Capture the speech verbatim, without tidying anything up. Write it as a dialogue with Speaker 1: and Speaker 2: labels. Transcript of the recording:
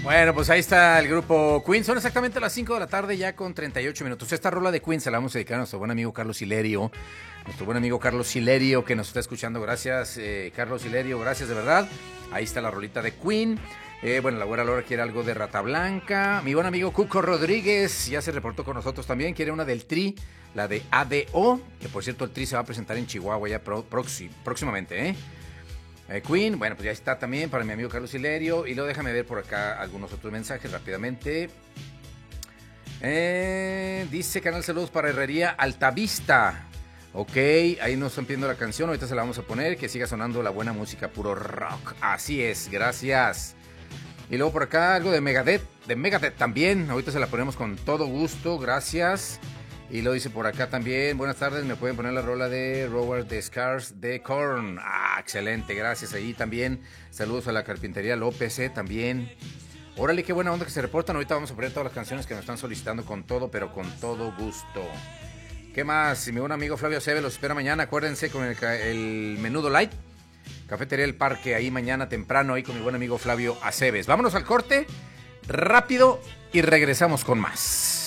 Speaker 1: Bueno, pues ahí está el grupo Queen. Son exactamente las cinco de la tarde ya con treinta y ocho minutos. Esta rola de Queen se la vamos a dedicar a nuestro buen amigo Carlos Hilerio. Nuestro buen amigo Carlos Hilerio que nos está escuchando. Gracias, eh, Carlos Hilerio, gracias de verdad. Ahí está la rolita de Queen. Eh, bueno, la güera Laura quiere algo de Rata Blanca. Mi buen amigo Cuco Rodríguez ya se reportó con nosotros también. Quiere una del Tri, la de A D O. Que por cierto el Tri se va a presentar en Chihuahua ya pro, proxi, próximamente, ¿eh? Eh, Queen, bueno, pues ya está también para mi amigo Carlos Hilerio. Y luego déjame ver por acá algunos otros mensajes rápidamente. Eh, dice Canal Saludos para Herrería Altavista. Ok, ahí nos están pidiendo la canción. Ahorita se la vamos a poner. Que siga sonando la buena música, puro rock. Así es, gracias. Y luego por acá algo de Megadeth. De Megadeth también. Ahorita se la ponemos con todo gusto, gracias. Y lo dice por acá también, buenas tardes, me pueden poner la rola de Robert the Scars de Korn. Ah, excelente, gracias. Ahí también, saludos a la Carpintería López, eh, también. Órale, qué buena onda que se reportan. Ahorita vamos a poner todas las canciones que nos están solicitando con todo, pero con todo gusto. ¿Qué más? Mi buen amigo Flavio Aceves los espera mañana, acuérdense con el, el menudo light. Cafetería El Parque, ahí mañana temprano, ahí con mi buen amigo Flavio Aceves. Vámonos al corte, rápido, y regresamos con más.